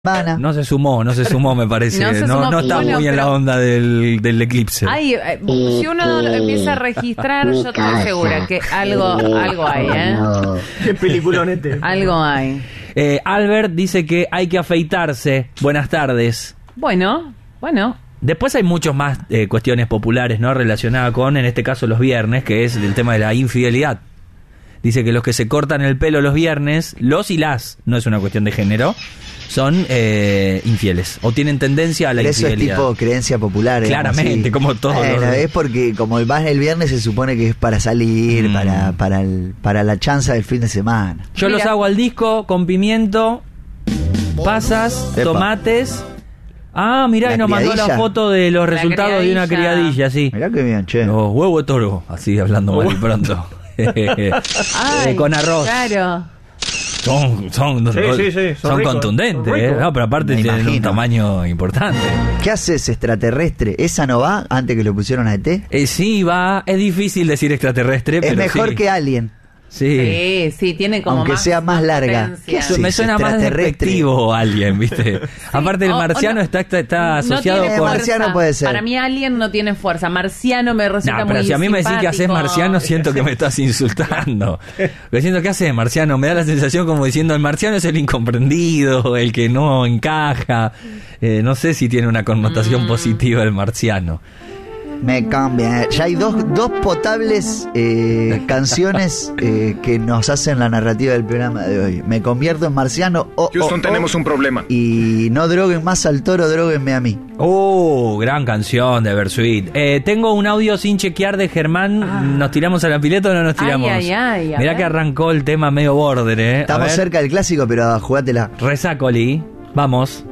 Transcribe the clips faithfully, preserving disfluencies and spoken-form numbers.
Habana. No se sumó, no se sumó, me parece. No, no, no está bueno, muy en pero... la onda del, del eclipse. Ay, eh, si uno empieza a registrar, yo estoy segura que algo, algo hay, ¿eh? Qué peliculón este. Algo hay. Eh, Albert dice que hay que afeitarse. Buenas tardes. Bueno, bueno. Después hay muchas más eh, cuestiones populares, ¿no? Relacionadas con, en este caso, los viernes, que es el tema de la infidelidad. Dice que los que se cortan el pelo los viernes, los y las, no es una cuestión de género, son eh, infieles o tienen tendencia a la Pero eso infidelidad. es tipo creencia popular. Claramente, digamos, como todo. Bueno, los... es porque como el vas el viernes se supone que es para salir, Mm. para para el, para la chanza del fin de semana. Yo Mira. los hago al disco con pimiento, pasas, Epa. tomates. Ah, mirá, ¿La y nos mandó la criadilla? foto de los La resultados de una criadilla. criadilla, sí. Mirá que bien, che. Los huevos de toro, así hablando mal y pronto. Ay, con arroz. Claro. Son, son, Sí, sí, sí, son son ricos, contundentes, son ¿eh? ricos. No, pero aparte Me tienen un imagino. tamaño importante. ¿Qué haces extraterrestre? ¿Esa no va antes que lo pusieron a E T? Eh, sí, va, es difícil decir extraterrestre, Es pero mejor sí. que Alien. Sí. Sí, sí, tiene como Aunque más, sea más larga. potencia. ¿Qué haces? Me suena más extraterrestre. despectivo Alien, ¿viste? Aparte el o- o marciano no- está, está, está No asociado tiene con... fuerza. Marciano puede ser. Para mí Alien no tiene fuerza. Marciano me resulta No, muy pero si a mí me decís que haces simpático. marciano, siento que me estás insultando. Porque siento que haces marciano, me da la sensación como diciendo el marciano es el incomprendido, el que no encaja. Eh, no sé si tiene una connotación Mm. positiva el marciano. Me cambia. Ya hay dos, dos potables eh, canciones eh, que nos hacen la narrativa del programa de hoy. Me convierto en marciano. Oh, Houston, oh, tenemos oh, un problema. Y no droguen más al toro, droguenme a mí. Oh, gran canción de Bersuit. Eh, tengo un audio sin chequear de Germán. ¿Nos tiramos a la pileta o no nos Ay, tiramos? ay, ay, a Mirá ver. que arrancó el tema medio border, ¿eh? A Estamos ver. cerca del clásico, pero jugátela. Resácoli. Vamos.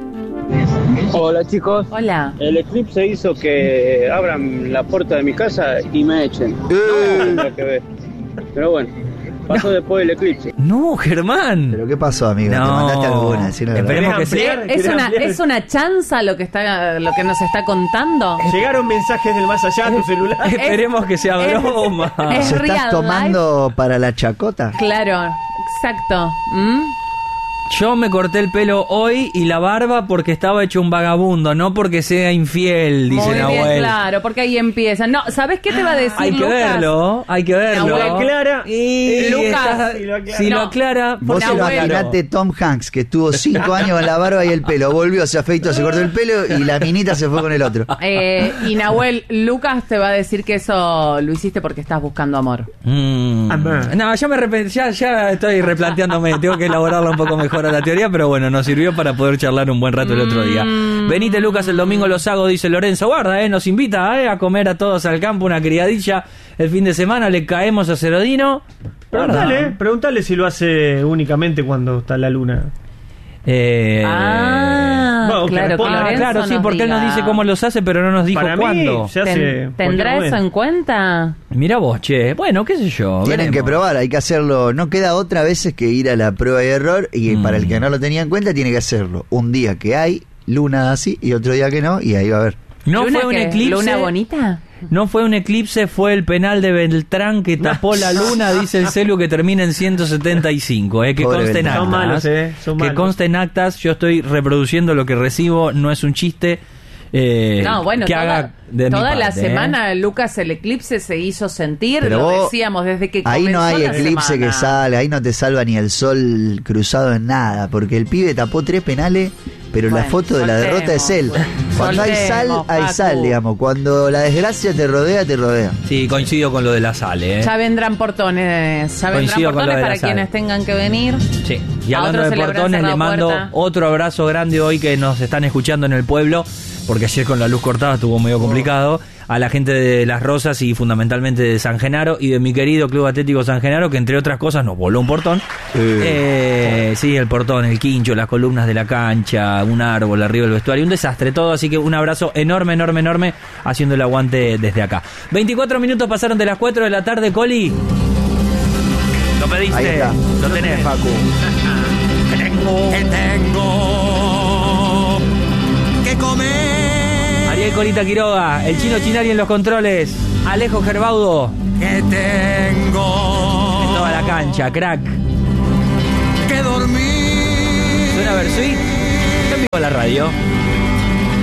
Hola chicos, Hola. el eclipse hizo que abran la puerta de mi casa y me echen. No, nada que ver. Pero bueno, pasó después del eclipse. No, Germán. ¿Pero qué pasó, amigo? No. Te mandaste alguna. decilo la verdad. Esperemos que ¿Querés sea. ampliar? ¿Es ¿Querés una, ampliar? ¿Es una chanza lo que está lo que nos está contando? Llegaron mensajes del más allá a tu celular. Esperemos que sea es- broma. es- ¿Se real estás tomando para la chacota? Claro, exacto. ¿Mm? Yo me corté el pelo hoy y la barba porque estaba hecho un vagabundo, no porque sea infiel, dice Muy bien, Nahuel. claro, porque ahí empieza. No, ¿sabes qué te va a decir Hay que Lucas? verlo, hay que verlo. Nahuel. Lo aclara. Y Lucas. está- Si lo aclara. si lo No. aclara, Vos Nahuel. imaginate Tom Hanks, que estuvo cinco años con la barba y el pelo. Volvió, se afeitó, se cortó el pelo y la minita se fue con el otro. Eh, y Nahuel, Lucas te va a decir que eso lo hiciste porque estás buscando amor. Mm. Amor. No, ya me arrepentí, ya, ya estoy replanteándome, tengo que elaborarla un poco mejor a la teoría, pero bueno, nos sirvió para poder charlar un buen rato el otro día. Venite Lucas, el domingo los hago, dice Lorenzo. Guarda, eh, nos invita eh, a comer a todos al campo, una criadilla el fin de semana, le caemos a Cerodino. Preguntale, preguntale si lo hace únicamente cuando está la luna. Eh, Ah, bueno, que claro, que responda. ah, Lorenzo claro, sí, nos porque él nos diga. dice cómo los hace, pero no nos dijo Para cuándo. mí se hace Ten- ¿Tendrá cualquier eso en cuenta? Mira vos, che. Bueno, qué sé yo. Tienen veremos. que probar, hay que hacerlo. No queda otra veces que ir a la prueba y error. Y Mm. para el que no lo tenía en cuenta, tiene que hacerlo. Un día que hay luna así y otro día que no, y ahí va a ver. No ¿Luna fue un qué? eclipse. ¿Luna bonita? No fue un eclipse, fue el penal de Beltrán que tapó la luna, dice el celu que termina en ciento setenta y cinco. Eh, que Pobre conste en Beltrán. actas. Son malos, eh, son que malos. conste en actas, yo estoy reproduciendo lo que recibo, no es un chiste. Eh, No, bueno, que toda, haga de mi toda la parte, ¿eh? semana Lucas el eclipse se hizo sentir, Pero lo vos- decíamos desde que Ahí no comenzó hay la eclipse semana. que sale, ahí no te salva ni el sol cruzado en nada, porque el pibe tapó tres penales, pero la Bueno, foto de la soltemos, derrota es él. pues. Cuando hay sal, Soltemos, hay Facu. sal, digamos. Cuando la desgracia te rodea, te rodea. Sí, coincido con lo de la sale. ¿eh? Ya vendrán portones, ya vendrán Coincido con lo portones de la para sal. quienes tengan que venir. Sí. Y A hablando otros de se le habrán portones, le cerrado mando puerta. otro abrazo grande hoy que nos están escuchando en el pueblo, porque ayer con la luz cortada estuvo medio complicado. A la gente de Las Rosas y fundamentalmente de San Genaro y de mi querido Club Atlético San Genaro, que entre otras cosas nos voló un portón. Eh, sí, el portón, el quincho, las columnas de la cancha, un árbol arriba del vestuario, un desastre todo, así que un abrazo enorme, enorme, enorme, haciendo el aguante desde acá. veinticuatro minutos pasaron de las cuatro de la tarde, Coli. Lo Ahí pediste, está. lo tenés, Facu. Que tengo que comer. Ariel Colita Quiroga, el Chino Chinari en los controles, Alejo Gerbaudo Que tengo en toda la cancha, crack. que dormir. Suena Bersuit. a la radio.